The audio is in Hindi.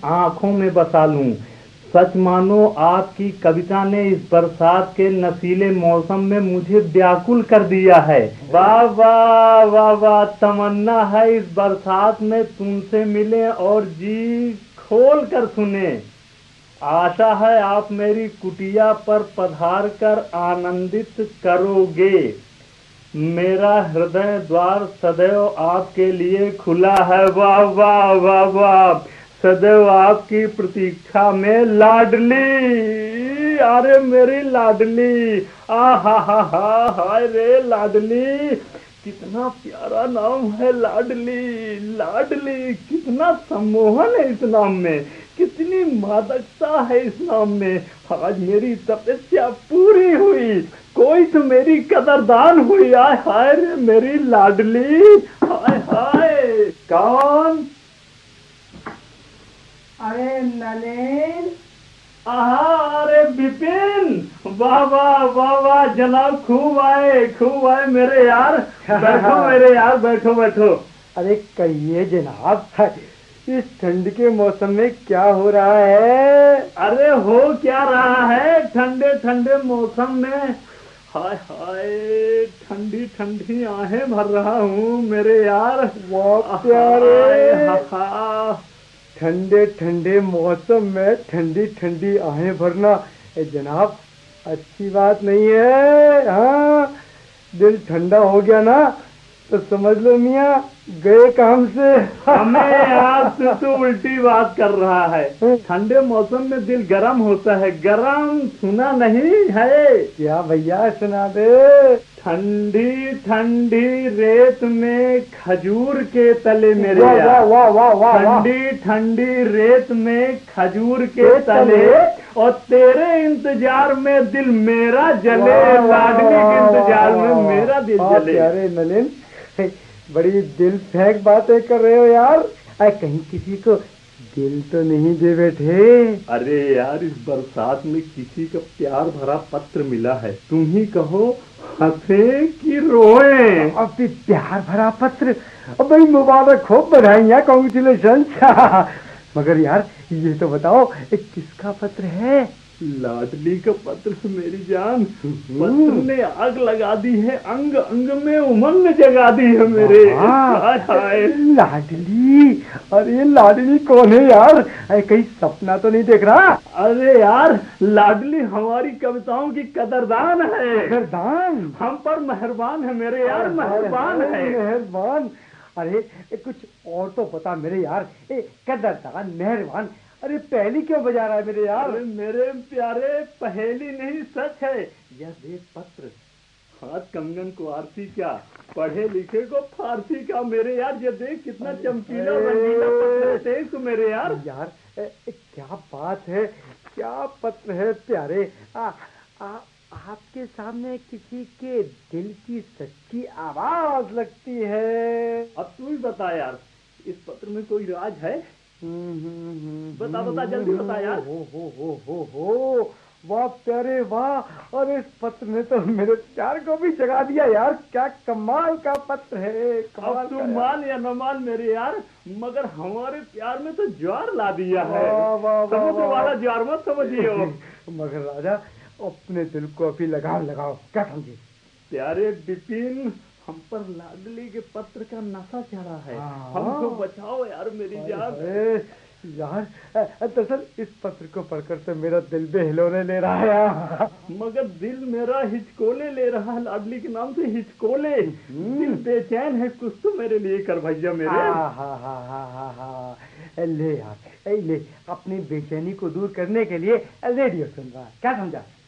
आंखों में बसा लूं। सच मानो आपकी कविता ने इस बरसात के नशीले मौसम में मुझे व्याकुल कर दिया है। वाह वाह वाह वाह, तमन्ना है इस बरसात में तुमसे मिले और जी खोल कर सुने। आशा है आप मेरी कुटिया पर पधार कर आनंदित करोगे। मेरा हृदय द्वार सदैव आपके लिए खुला है। वाह वाह वाह वाह, सदैव आपकी प्रतीक्षा में लाडली। अरे मेरी लाडली, आ हा हाय रे लाडली, कितना प्यारा नाम है लाडली। लाडली, कितना सम्मोहन है इस नाम में, कितनी मादकता है इस नाम में। आज मेरी तपस्या पूरी हुई, कोई तो मेरी कदरदान हुई। आय हाय रे मेरी लाडली, हाय हाय। कौन? अरे नलिन। अरे बिपिन, वाह वाह वाह वाह जनाब, खूब आए मेरे यार। बैठो मेरे यार, बैठो बैठो। अरे कहिए जनाब, इस ठंड के मौसम में क्या हो रहा है? अरे हो क्या रहा है ठंडे ठंडे मौसम में? हाय हाय, ठंडी ठंडी आहें भर रहा हूँ मेरे यार। वाह प्यारे, हा ठंडे ठंडे मौसम में ठंडी ठंडी आहें भरना जनाब अच्छी बात नहीं है। हाँ, दिल ठंडा हो गया ना तो समझ लो मियाँ गए काम से। हमें यार तू तो उल्टी बात कर रहा है। ठंडे मौसम में दिल गर्म होता है। गर्म सुना नहीं है क्या भैया, सुना दे। ठंडी ठंडी रेत में खजूर के तले मेरे वाह यार। वाह वाह वाह, ठंडी ठंडी रेत में खजूर के तले, और तेरे इंतजार में दिल मेरा जले। लाडली के इंतजार में मेरा दिल जले। प्यारे नलिन, बड़ी दिल फेंक बातें कर रहे हो यार। कहीं किसी को दिल तो नहीं दे बैठे? अरे यार, इस बरसात में किसी का प्यार भरा पत्र मिला है। तुम ही कहो हंसे कि रोए। अब प्यार भरा पत्र? अब भाई मुबारक हो, बधाइयाँ, कॉन्ग्रेचुलेशन। मगर यार ये तो बताओ किसका पत्र है? लाडली का पत्र है मेरी जान। पत्र ने आग लगा दी है, अंग अंग में उमंग जगा दी है मेरे। हाय हाय लाडली। अरे लाडली कौन है यार? कहीं सपना तो नहीं देख रहा? अरे यार, लाडली हमारी कविताओं की कदरदान है। कदरदान? हम पर मेहरबान है मेरे यार, मेहरबान है। मेहरबान? अरे कुछ और तो बता मेरे यार। कदरदान, मेहरबान, अरे पहली क्यों बजा रहा है मेरे यार? अरे मेरे प्यारे, पहेली नहीं सच है। यह देख पत्र, हाथ कंगन को आरती क्या, पढ़े लिखे को फारसी का मेरे यार। ये देख कितना चमकीला रंगीला पत्र देख मेरे यार। यार क्या बात है, क्या पत्र है प्यारे। आपके सामने किसी के दिल की सच्ची आवाज लगती है। अब तू ही बता यार, इस पत्र में कोई राज है? बता बता, जल्दी बता यार। हो वाह प्यारे वाह, और इस पत्र ने तो मेरे प्यार को भी जगा दिया यार। क्या कमाल का पत्र है, कमाल। अब तू मान या न मान मेरे यार, मगर हमारे प्यार में तो ज्वार ला दिया है। समुद्र वाला ज्वार मत समझिए। मगर राजा, अपने दिल को अभी लगाओ लगाओ, क्या समझे? प्यारे बिपिन, हम पर लाडली के पत्र का नशा चढ़ा है। हमको बचाओ यार मेरी जान। यार दरअसल इस पत्र को पढ़कर तो मेरा दिल बेहिलौने ले रहा है। मगर दिल मेरा हिचकोले ले रहा है, लाडली के नाम से हिचकोले। दिल बेचैन है, कुछ तो मेरे लिए कर भैया मेरे। ले यार, ले अपनी बेचैनी को दूर करने के लिए रेडियो सुन रहा है, क्या समझा?